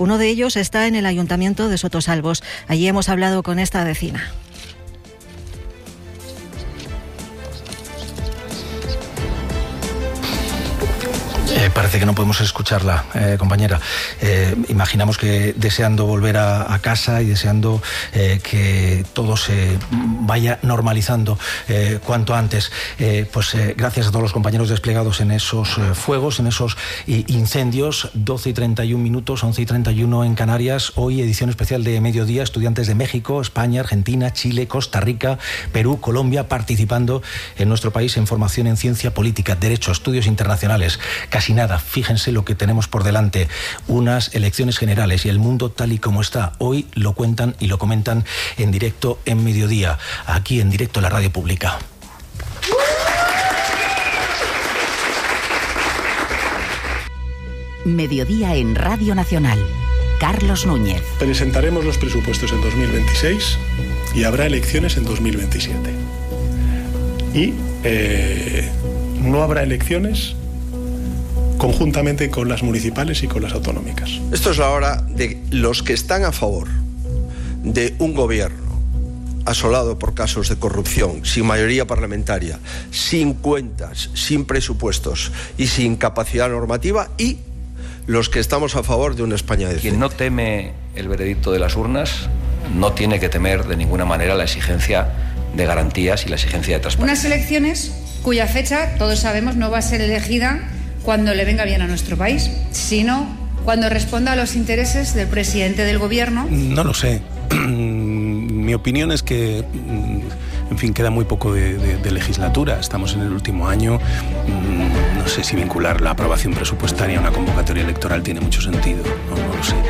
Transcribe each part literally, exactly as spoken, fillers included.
Uno de ellos está en el Ayuntamiento de Sotosalbos. Allí hemos hablado con esta vecina. Eh, parece que no podemos escucharla, eh, compañera. Eh, imaginamos que deseando volver a, a casa y deseando eh, que todo se vaya normalizando eh, cuanto antes. Eh, pues eh, gracias a todos los compañeros desplegados en esos eh, fuegos, en esos eh, incendios. doce y treinta y un minutos, once y treinta y uno en Canarias. Hoy edición especial de Mediodía. Estudiantes de México, España, Argentina, Chile, Costa Rica, Perú, Colombia, participando en nuestro país en formación en ciencia política, derecho, estudios internacionales. Casi nada, fíjense lo que tenemos por delante, unas elecciones generales y el mundo tal y como está. Hoy lo cuentan y lo comentan en directo en Mediodía, aquí en directo en la radio pública. Mediodía en Radio Nacional. Carlos Núñez. Presentaremos los presupuestos en dos mil veintiséis y habrá elecciones en dos mil veintisiete. Y eh, no habrá elecciones conjuntamente con las municipales y con las autonómicas. Esto es la hora de los que están a favor de un gobierno asolado por casos de corrupción, sin mayoría parlamentaria, sin cuentas, sin presupuestos y sin capacidad normativa, y los que estamos a favor de una España decente. Quien no teme el veredicto de las urnas no tiene que temer de ninguna manera la exigencia de garantías y la exigencia de transparencia. Unas elecciones cuya fecha, todos sabemos, no va a ser elegida cuando le venga bien a nuestro país, sino cuando responda a los intereses del presidente del gobierno. No lo sé. Mi opinión es que, en fin, queda muy poco de, de, de legislatura. Estamos en el último año. No sé si vincular la aprobación presupuestaria a una convocatoria electoral tiene mucho sentido. No, no lo sé.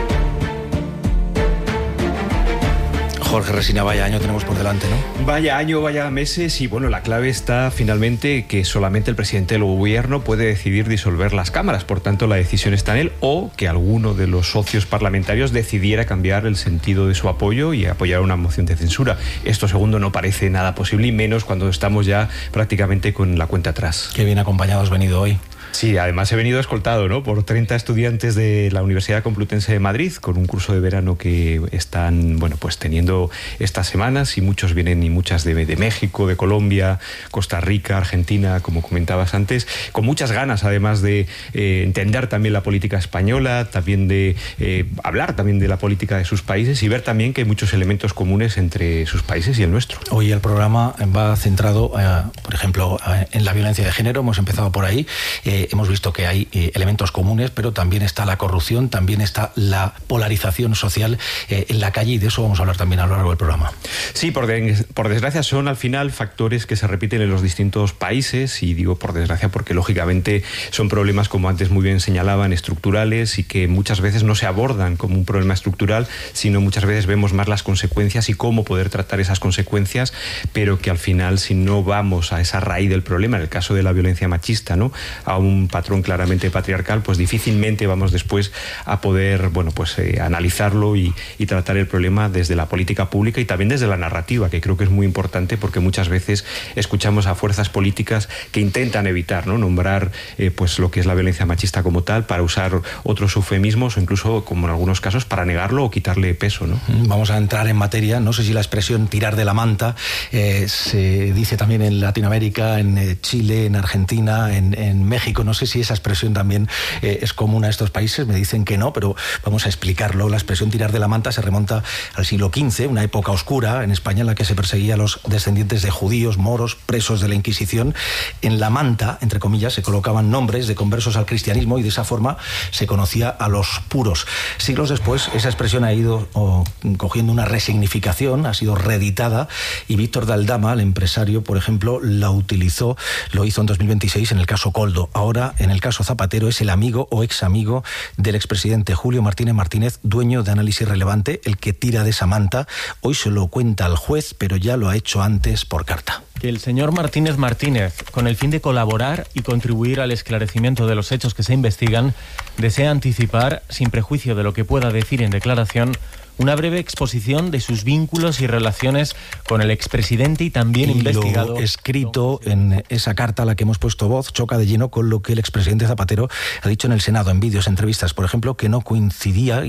Jorge Resina, vaya año tenemos por delante, ¿no? Vaya año, vaya meses, y bueno, la clave está finalmente que solamente el presidente del gobierno puede decidir disolver las cámaras, por tanto la decisión está en él, o que alguno de los socios parlamentarios decidiera cambiar el sentido de su apoyo y apoyar una moción de censura. Esto segundo no parece nada posible, y menos cuando estamos ya prácticamente con la cuenta atrás. Qué bien acompañado has venido hoy. Sí, además he venido escoltado, ¿no?, por treinta estudiantes de la Universidad Complutense de Madrid, con un curso de verano que están, bueno, pues teniendo estas semanas, y muchos vienen, y muchas de, de México, de Colombia, Costa Rica, Argentina, como comentabas antes, con muchas ganas además de eh, entender también la política española, también de eh, hablar también de la política de sus países y ver también que hay muchos elementos comunes entre sus países y el nuestro. Hoy el programa va centrado, eh, por ejemplo, eh, en la violencia de género. Hemos empezado por ahí. Eh, hemos visto que hay eh, elementos comunes, pero también está la corrupción, también está la polarización social eh, en la calle, y de eso vamos a hablar también a lo largo del programa. Sí, por, de, por desgracia son al final factores que se repiten en los distintos países, y digo por desgracia porque lógicamente son problemas, como antes muy bien señalaban, estructurales, y que muchas veces no se abordan como un problema estructural, sino muchas veces vemos más las consecuencias y cómo poder tratar esas consecuencias, pero que al final, si no vamos a esa raíz del problema, en el caso de la violencia machista, ¿no?, a un un patrón claramente patriarcal, pues difícilmente vamos después a poder, bueno, pues eh, analizarlo y, y tratar el problema desde la política pública y también desde la narrativa, que creo que es muy importante, porque muchas veces escuchamos a fuerzas políticas que intentan evitar, ¿no?, nombrar eh, pues lo que es la violencia machista como tal, para usar otros eufemismos, o incluso, como en algunos casos, para negarlo o quitarle peso, ¿no? Vamos a entrar en materia. No sé si la expresión tirar de la manta eh, se dice también en Latinoamérica, en eh, Chile, en Argentina, en, en México. No sé si esa expresión también eh, es común a estos países. Me dicen que no, pero vamos a explicarlo. La expresión tirar de la manta se remonta al siglo quince, una época oscura en España en la que se perseguía a los descendientes de judíos, moros, presos de la Inquisición. En la manta, entre comillas, se colocaban nombres de conversos al cristianismo, y de esa forma se conocía a los puros. Siglos después, esa expresión ha ido oh, cogiendo una resignificación, ha sido reeditada, y Víctor de Aldama, el empresario, por ejemplo, la utilizó, lo hizo en dos mil veintiséis en el caso Coldo. Ahora, en el caso Zapatero, es el amigo o ex amigo del expresidente Julio Martínez Martínez, dueño de Análisis Relevante, el que tira de esa manta. Hoy se lo cuenta al juez, pero ya lo ha hecho antes por carta. Que el señor Martínez Martínez, con el fin de colaborar y contribuir al esclarecimiento de los hechos que se investigan, desea anticipar, sin prejuicio de lo que pueda decir en declaración, una breve exposición de sus vínculos y relaciones con el expresidente y también y investigado. Lo escrito en esa carta a la que hemos puesto voz choca de lleno con lo que el expresidente Zapatero ha dicho en el Senado, en vídeos, entrevistas, por ejemplo, que no coincidía